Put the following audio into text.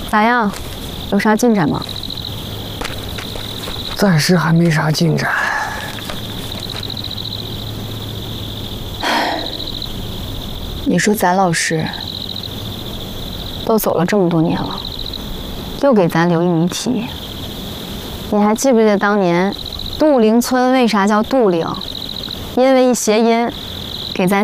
咋样？有啥进展吗？ 暂时还没啥进展。 你说咱老师都走了这么多年了，又给咱留一谜题。你还记不记得当年杜陵村为啥叫杜陵？因为一谐音，给咱